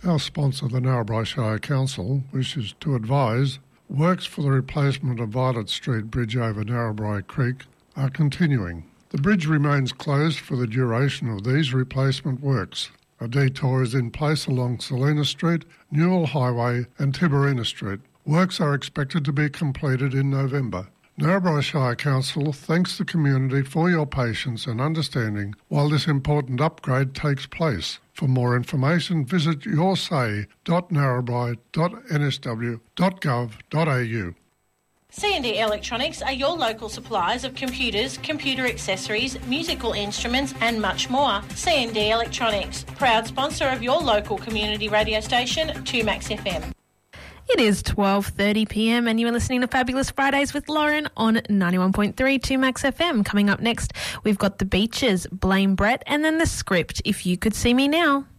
Our sponsor, the Narrabri Shire Council, wishes to advise works for the replacement of Violet Street Bridge over Narrabri Creek are continuing. The bridge remains closed for the duration of these replacement works. A detour is in place along Selina Street, Newell Highway and Tiberina Street. Works are expected to be completed in November. Narrabri Shire Council thanks the community for your patience and understanding while this important upgrade takes place. For more information, visit yoursay.narrabri.nsw.gov.au. C&D Electronics are your local suppliers of computers, computer accessories, musical instruments and much more. C&D Electronics, proud sponsor of your local community radio station, 2Max FM. It is 12:30pm and you are listening to Fabulous Fridays with Lauren on 91.3 2Max FM. Coming up next, we've got The Beaches, Blame Brett and then The Script, If You Could See Me Now.